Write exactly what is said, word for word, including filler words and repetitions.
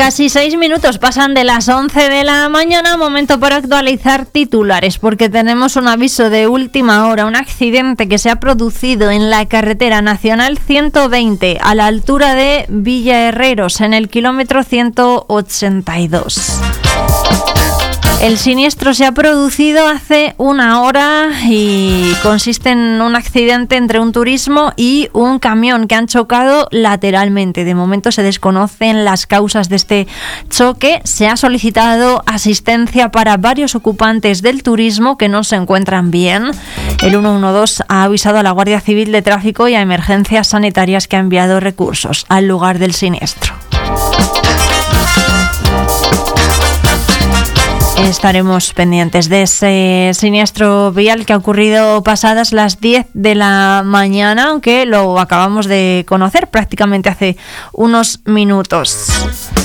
Casi seis minutos pasan de las once de la mañana, momento para actualizar titulares, porque tenemos un aviso de última hora, un accidente que se ha producido en la carretera nacional ciento veinte, a la altura de Villa Herreros, en el kilómetro ciento ochenta y dos. El siniestro se ha producido hace una hora y consiste en un accidente entre un turismo y un camión que han chocado lateralmente. De momento se desconocen las causas de este choque. Se ha solicitado asistencia para varios ocupantes del turismo que no se encuentran bien. El ciento doce ha avisado a la Guardia Civil de Tráfico y a Emergencias Sanitarias, que ha enviado recursos al lugar del siniestro. Estaremos pendientes de ese siniestro vial que ha ocurrido pasadas las diez de la mañana, aunque lo acabamos de conocer prácticamente hace unos minutos.